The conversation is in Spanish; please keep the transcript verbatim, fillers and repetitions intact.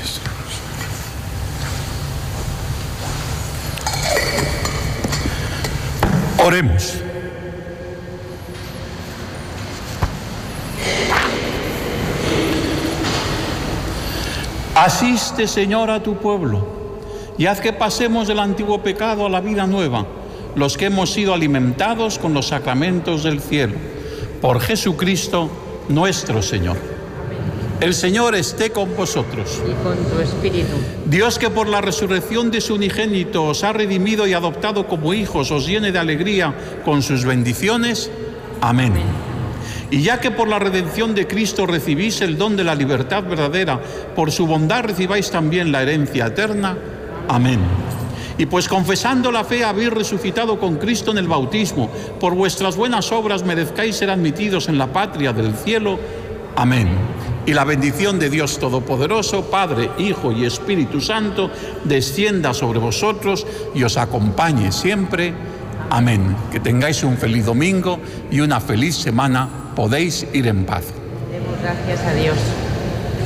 Oremos. Asiste, Señor, a tu pueblo y haz que pasemos del antiguo pecado a la vida nueva, los que hemos sido alimentados con los sacramentos del cielo. Por Jesucristo nuestro Señor. El Señor esté con vosotros. Y con tu espíritu. Dios, que por la resurrección de su unigénito os ha redimido y adoptado como hijos, os llene de alegría con sus bendiciones. Amén. Y ya que por la redención de Cristo recibís el don de la libertad verdadera, por su bondad recibáis también la herencia eterna. Amén. Y pues confesando la fe habéis resucitado con Cristo en el bautismo, por vuestras buenas obras merezcáis ser admitidos en la patria del cielo. Amén. Y la bendición de Dios Todopoderoso, Padre, Hijo y Espíritu Santo, descienda sobre vosotros y os acompañe siempre. Amén. Que tengáis un feliz domingo y una feliz semana. Podéis ir en paz. Demos gracias a Dios.